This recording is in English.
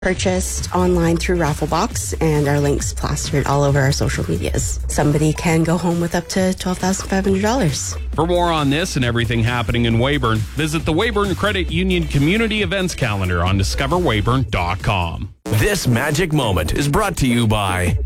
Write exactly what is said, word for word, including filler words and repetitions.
Purchased online through Rafflebox, and our links plastered all over our social medias. Somebody can go home with up to twelve thousand five hundred dollars. For more on this and everything happening in Weyburn, visit the Weyburn Credit Union Community Events Calendar on discover weyburn dot com. This magic moment is brought to you by